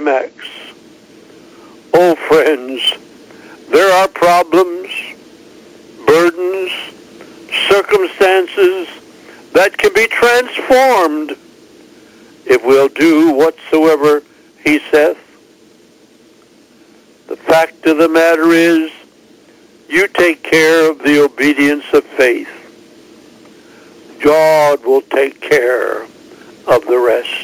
climax. Oh, friends, there are problems, burdens, circumstances that can be transformed if we'll do whatsoever he saith. The fact of the matter is, you take care of the obedience of faith. God will take care of the rest.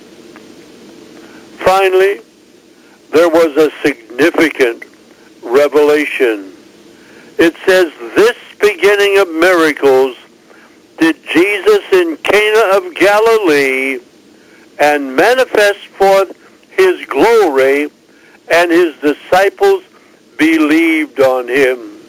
Finally, there was a significant revelation. It says, this beginning of miracles did Jesus in Cana of Galilee, and manifest forth his glory, and his disciples believed on him.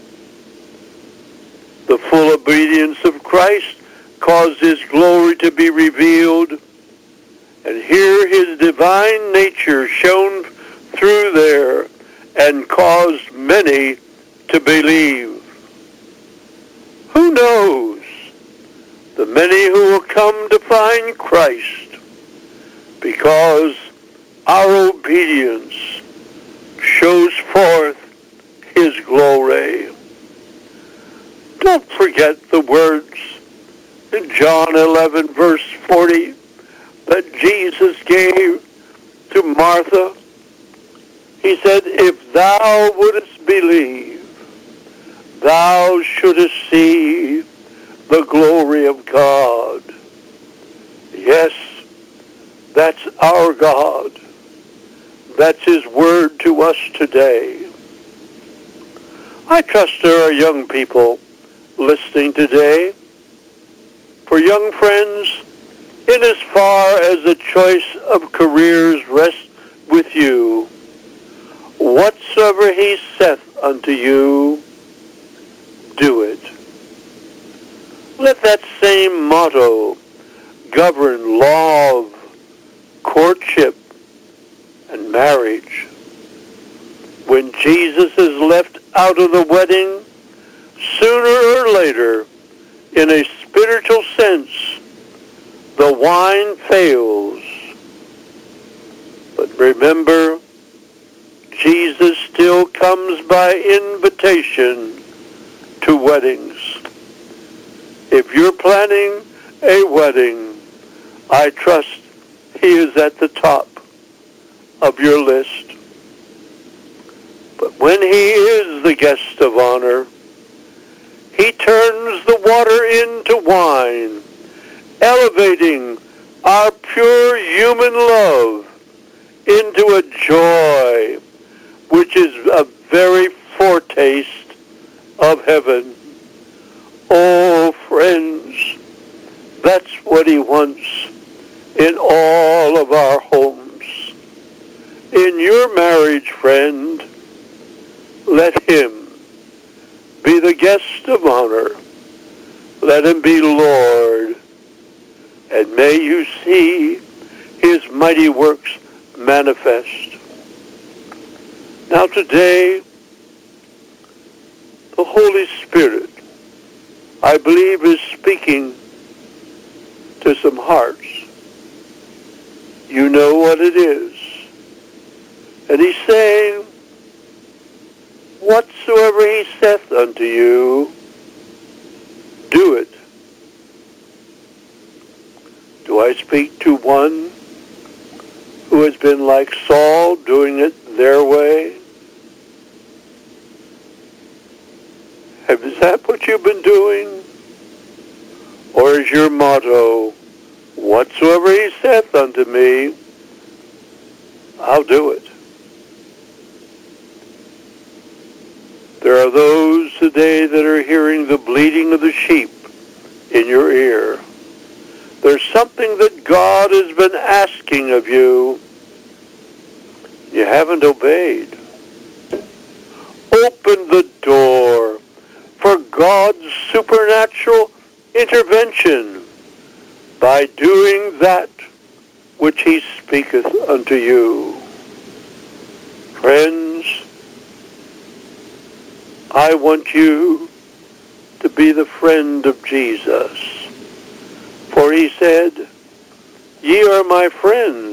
The full obedience of Christ caused his glory to be revealed, and here his divine nature shone through there and caused many to believe. Who knows the many who will come to find Christ because our obedience shows forth his glory. Don't forget the words in John 11, verse 40, that Jesus gave to Martha. He said, if thou wouldest believe, thou shouldest see the glory of God. Yes, that's our God. That's his word to us today. I trust there are young people listening today. For young friends, in as far as the choice of careers rests with you, whatsoever he saith unto you, do it. Let that same motto govern love, courtship, and marriage. When Jesus is left out of the wedding, sooner or later, in a spiritual sense, the wine fails. But remember, Jesus still comes by invitation to weddings. If you're planning a wedding, I trust he is at the top of your list. But when he is the guest of honor, he turns the water into wine, elevating our pure human love into a joy which is a very foretaste of heaven. Oh, friends, that's what he wants in all of our homes. In your marriage, friend, let him be the guest of honor. Let him be Lord. And may you see his mighty works manifest. Now today, the Holy Spirit, I believe, is speaking to some hearts. You know what it is. And he's saying, whatsoever he saith unto you, do it. Do I speak to one who has been like Saul, doing it their way? Is that what you've been doing? Or is your motto, whatsoever he saith unto me, I'll do it? There are those today that are hearing the bleating of the sheep in your ear. There's something that God has been asking of you. You haven't obeyed. Open the door for God's supernatural intervention by doing that which he speaketh unto you. Friends, I want you to be the friend of Jesus. For he said, ye are my friends